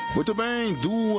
Muito bem,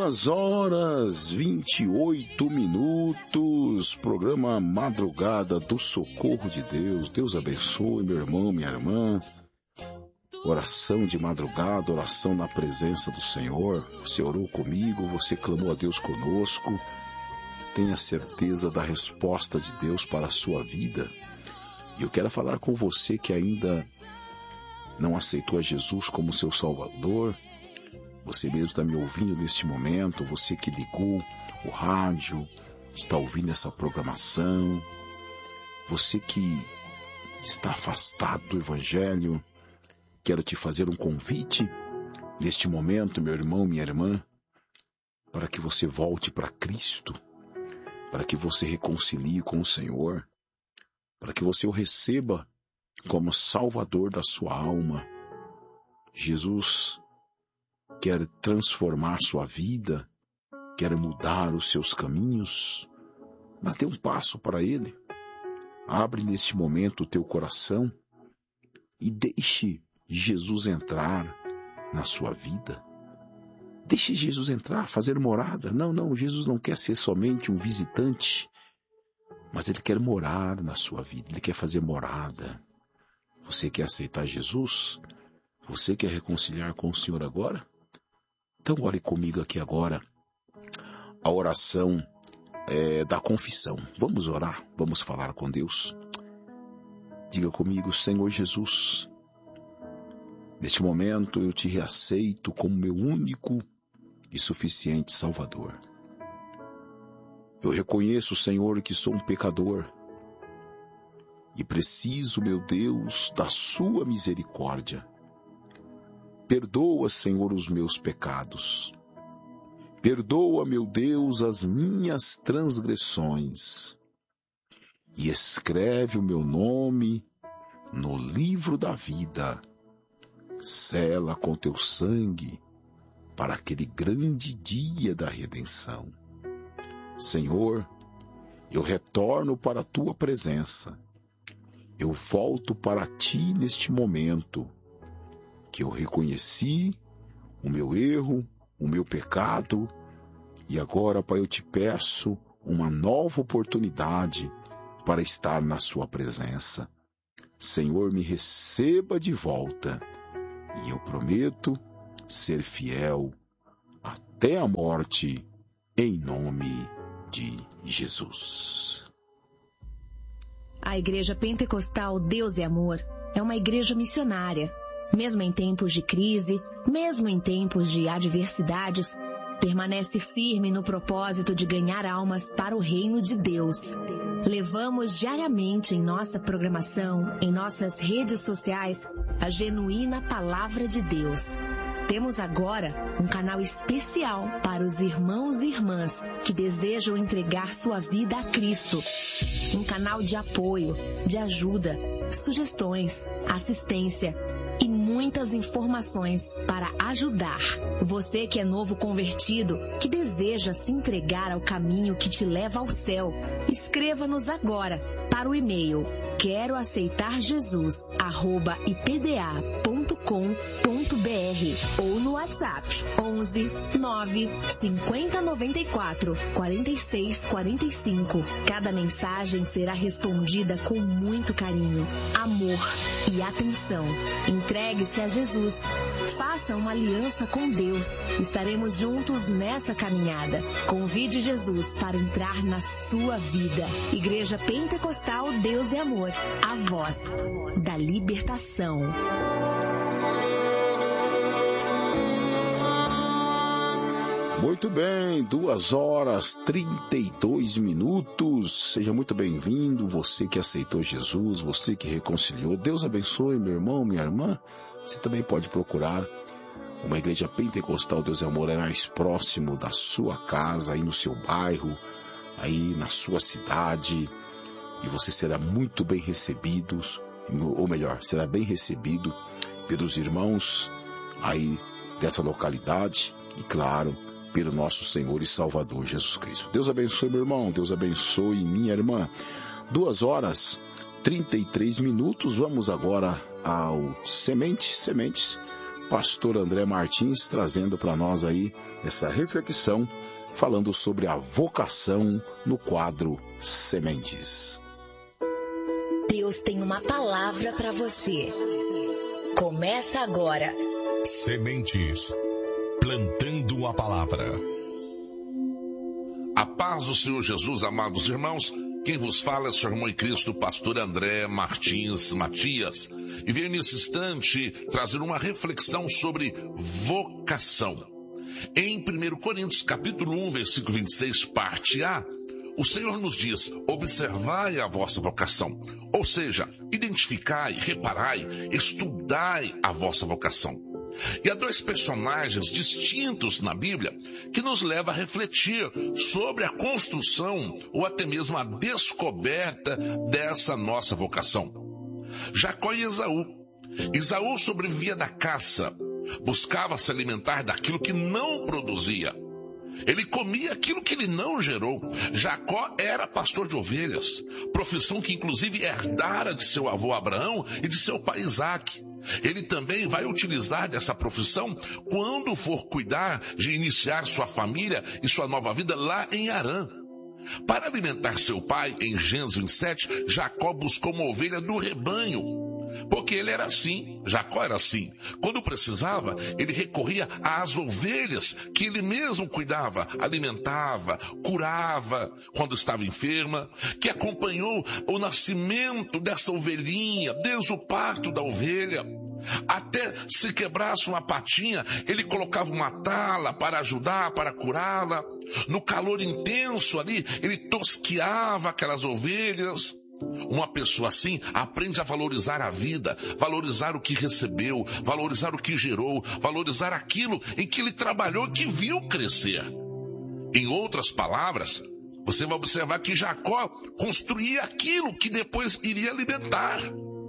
2h28, programa Madrugada do Socorro de Deus. Deus abençoe, meu irmão, minha irmã. Oração de madrugada, oração na presença do Senhor. Você orou comigo, você clamou a Deus conosco. Tenha certeza da resposta de Deus para a sua vida. E eu quero falar com você que ainda não aceitou a Jesus como seu Salvador. Você mesmo está me ouvindo neste momento, você que ligou o rádio, está ouvindo essa programação, você que está afastado do Evangelho, quero te fazer um convite neste momento, meu irmão, minha irmã, para que você volte para Cristo, para que você reconcilie com o Senhor, para que você o receba como Salvador da sua alma. Jesus quer transformar sua vida, quer mudar os seus caminhos, mas dê um passo para Ele. Abre neste momento o teu coração e deixe Jesus entrar na sua vida. Deixe Jesus entrar, fazer morada. Não, Jesus não quer ser somente um visitante, mas Ele quer morar na sua vida, Ele quer fazer morada. Você quer aceitar Jesus? Você quer reconciliar com o Senhor agora? Então ore comigo aqui agora, a oração da confissão. Vamos orar, vamos falar com Deus. Diga comigo: Senhor Jesus, neste momento eu te reaceito como meu único e suficiente Salvador. Eu reconheço, Senhor, que sou um pecador e preciso, meu Deus, da sua misericórdia. Perdoa, Senhor, os meus pecados. Perdoa, meu Deus, as minhas transgressões. E escreve o meu nome no livro da vida. Sela com teu sangue para aquele grande dia da redenção. Senhor, eu retorno para a tua presença. Eu volto para ti neste momento, que eu reconheci o meu erro, o meu pecado, e agora, Pai, eu te peço uma nova oportunidade para estar na sua presença. Senhor, me receba de volta, e eu prometo ser fiel até a morte, em nome de Jesus. A Igreja Pentecostal Deus é Amor é uma igreja missionária. Mesmo em tempos de crise, mesmo em tempos de adversidades, permanece firme no propósito de ganhar almas para o reino de Deus. Levamos diariamente em nossa programação, em nossas redes sociais, a genuína palavra de Deus. Temos agora um canal especial para os irmãos e irmãs que desejam entregar sua vida a Cristo. Um canal de apoio, de ajuda, sugestões, assistência e muitas informações para ajudar. Você que é novo convertido, que deseja se entregar ao caminho que te leva ao céu, escreva-nos agora para o e-mail queroaceitarjesus@ipda.com.br ou no WhatsApp 11 9 50 94 46 45. Cada mensagem será respondida com muito carinho, amor e atenção. Entregue-se a Jesus. Faça uma aliança com Deus. Estaremos juntos nessa caminhada. Convide Jesus para entrar na sua vida. Igreja Pentecostal Deus é Amor. A voz da libertação. Muito bem, 2h32. Seja muito bem-vindo, você que aceitou Jesus, você que reconciliou. Deus abençoe, meu irmão, minha irmã. Você também pode procurar uma igreja pentecostal Deus é Amor mais próximo da sua casa, aí no seu bairro, aí na sua cidade, e você será muito bem recebido, ou melhor, será bem recebido pelos irmãos aí dessa localidade e, claro, pelo nosso Senhor e Salvador Jesus Cristo. Deus abençoe, meu irmão, Deus abençoe minha irmã. 2h33. Vamos agora ao Sementes pastor André Martins, trazendo para nós aí essa reflexão, falando sobre a vocação no quadro Sementes. Deus tem uma palavra para você. Começa agora. Sementes, plantando a palavra. A paz do Senhor Jesus, amados irmãos. Quem vos fala é o seu irmão em Cristo, pastor André Martins Matias. E venho nesse instante trazer uma reflexão sobre vocação. Em 1 Coríntios capítulo 1, versículo 26, parte A, o Senhor nos diz: observai a vossa vocação. Ou seja, identificai, reparai, estudai a vossa vocação. E há dois personagens distintos na Bíblia que nos levam a refletir sobre a construção ou até mesmo a descoberta dessa nossa vocação. Jacó e Esaú. Esaú sobrevivia da caça, buscava se alimentar daquilo que não produzia. Ele comia aquilo que ele não gerou. Jacó era pastor de ovelhas, profissão que inclusive herdara de seu avô Abraão e de seu pai Isaque. Ele também vai utilizar dessa profissão quando for cuidar de iniciar sua família e sua nova vida lá em Harã. Para alimentar seu pai, em Gênesis 27, Jacó buscou uma ovelha do rebanho. Porque ele era assim, Jacó era assim. Quando precisava, ele recorria às ovelhas que ele mesmo cuidava, alimentava, curava quando estava enferma, que acompanhou o nascimento dessa ovelhinha, desde o parto da ovelha. Até se quebrasse uma patinha, ele colocava uma tala para ajudar, para curá-la. No calor intenso ali, ele tosqueava aquelas ovelhas. Uma pessoa assim aprende a valorizar a vida, valorizar o que recebeu, valorizar o que gerou, valorizar aquilo em que ele trabalhou e que viu crescer. Em outras palavras, você vai observar que Jacó construía aquilo que depois iria alimentar.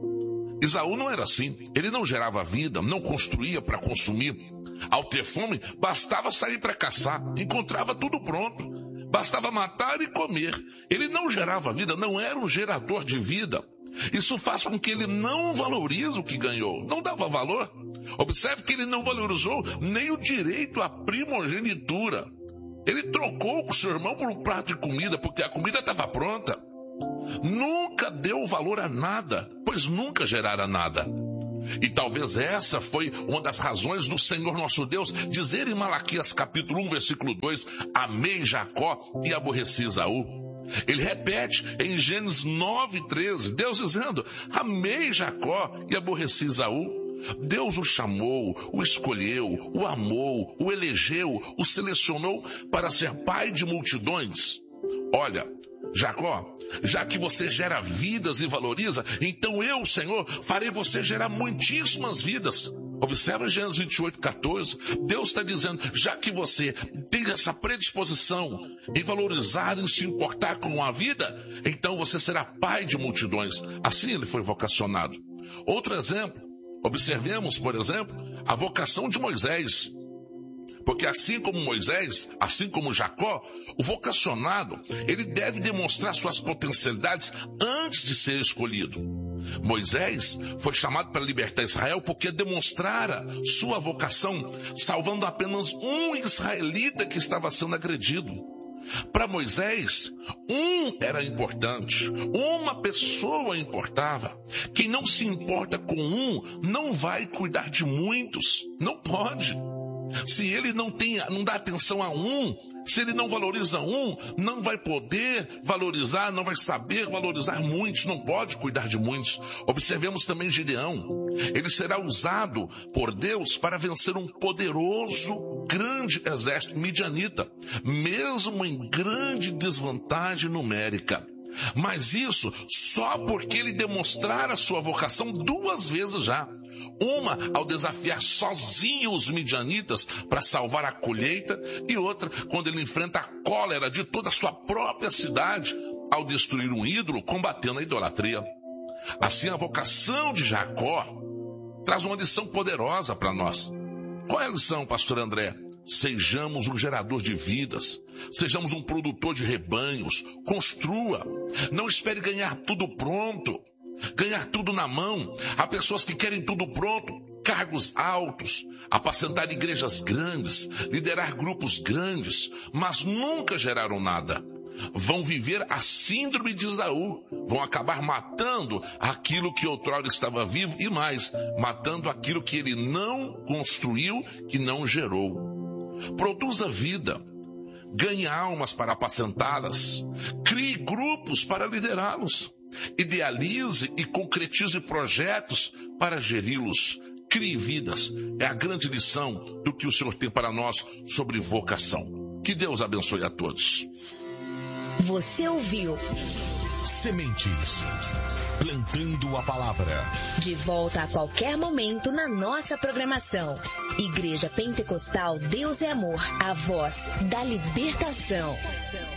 Esaú não era assim. Ele não gerava vida, não construía para consumir. Ao ter fome, bastava sair para caçar, encontrava tudo pronto. Bastava matar e comer. Ele não gerava vida, não era um gerador de vida. Isso faz com que ele não valorize o que ganhou. Não dava valor. Observe que ele não valorizou nem o direito à primogenitura. Ele trocou com seu irmão por um prato de comida, porque a comida estava pronta. Nunca deu valor a nada, pois nunca gerara nada. E talvez essa foi uma das razões do Senhor nosso Deus dizer em Malaquias capítulo 1, versículo 2, amei Jacó e aborreci Esaú. Ele repete em Gênesis 9:13, Deus dizendo, amei Jacó e aborreci Esaú. Deus o chamou, o escolheu, o amou, o elegeu, o selecionou para ser pai de multidões. Olha, Jacó, já que você gera vidas e valoriza, então eu, Senhor, farei você gerar muitíssimas vidas. Observa Gênesis 28:14. Deus está dizendo, já que você tem essa predisposição em valorizar, em se importar com a vida, então você será pai de multidões. Assim ele foi vocacionado. Outro exemplo, observemos, por exemplo, a vocação de Moisés. Porque assim como Moisés, assim como Jacó, o vocacionado, ele deve demonstrar suas potencialidades antes de ser escolhido. Moisés foi chamado para libertar Israel porque demonstrara sua vocação, salvando apenas um israelita que estava sendo agredido. Para Moisés, um era importante, uma pessoa importava. Quem não se importa com um, não vai cuidar de muitos, não pode. Se ele não dá atenção a um, se ele não valoriza um, não vai poder valorizar, não vai saber valorizar muitos, não pode cuidar de muitos. Observemos também Gideão. Ele será usado por Deus para vencer um poderoso, grande exército midianita, mesmo em grande desvantagem numérica. Mas isso só porque ele demonstrara sua vocação 2 vezes já. Uma ao desafiar sozinho os midianitas para salvar a colheita, e outra quando ele enfrenta a cólera de toda a sua própria cidade ao destruir um ídolo combatendo a idolatria. Assim, a vocação de Jacó traz uma lição poderosa para nós. Qual é a lição, pastor André? Sejamos um gerador de vidas, sejamos um produtor de rebanhos, construa, não espere ganhar tudo pronto, ganhar tudo na mão. Há pessoas que querem tudo pronto, cargos altos, apacentar igrejas grandes, liderar grupos grandes, mas nunca geraram nada. Vão viver a síndrome de Esaú, vão acabar matando aquilo que outrora estava vivo e mais, matando aquilo que ele não construiu, que não gerou. Produza vida, ganhe almas para apacentá-las, crie grupos para liderá-los, idealize e concretize projetos para geri-los, crie vidas. É a grande lição do que o Senhor tem para nós sobre vocação. Que Deus abençoe a todos. Você ouviu Sementes, plantando a palavra. De volta a qualquer momento na nossa programação. Igreja Pentecostal Deus é Amor, a voz da libertação.